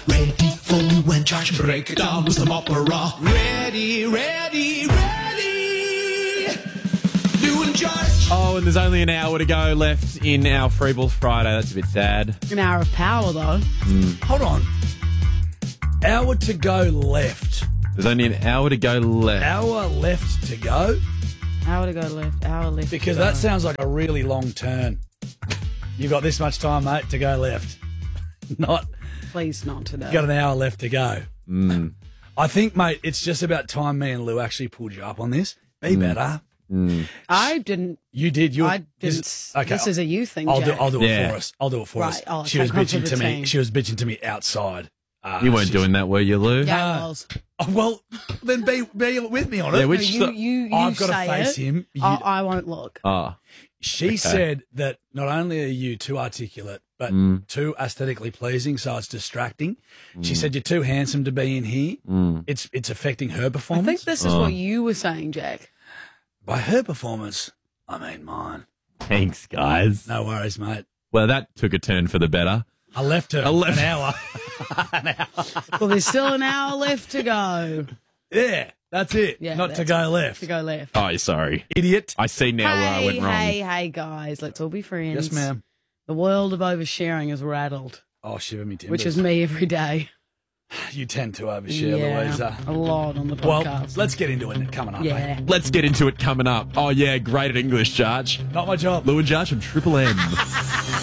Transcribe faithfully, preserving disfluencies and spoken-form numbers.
ready for me when Josh break it down with some opera. Ready, ready, ready. Lou and Josh. Oh, and there's only an hour to go left in our Freeballs Friday. That's a bit sad. An hour of power, though. Hold on. Hour to go left. There's only an hour to go left. Hour left to go? Hour to go left, hour left. Because to go. that sounds like a really long turn. You've got this much time, mate, to go left. Not, Please not today. you got an hour left to go. Mm. I think, mate, it's just about time me and Lou actually pulled you up on this. Be better. Mm. I didn't. You did. You I didn't. This, okay, this is a you thing, I'll Jack. do. I'll do it Yeah. for us. I'll do it for Right, us. I'll she take was one for bitching the to me. team. She was bitching to me outside. Uh, You weren't she's- doing that, were you, Lou? Yeah, Uh, I was. Oh, well, then be be with me on it. Yeah, No, which you, so- you, you I've got to say face it. him. You- I, I won't look. Oh. She said that not only are you too articulate, but Mm. too aesthetically pleasing, so it's distracting. She said you're too handsome to be in here. Mm. It's it's affecting her I performance. think this is what you were saying, Jack. By her performance, I mean mine. Thanks, guys. No worries, mate. Well, that took a turn for the better. I left her I left- an hour. Well, there's still an hour left to go. Yeah, that's it. Yeah, Not to that's go it. left. To go left. Oh, sorry. Idiot. I see now where I hey, went wrong. hey, hey, guys, let's all be friends. Yes, ma'am. The world of oversharing is rattled, Oh, shiver me timbers. which is me every day. You tend to overshare, yeah, Louisa. a lot on the Well, podcast. let's get into it coming up, mate. yeah. Let's get into it coming up. Oh, yeah, great at English, Judge. Not my job. Lou and Judge from Triple M.